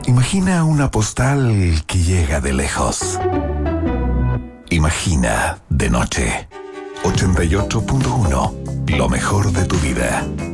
Imagina una postal que llega de lejos. Imagina de noche. 88.1, lo mejor de tu vida.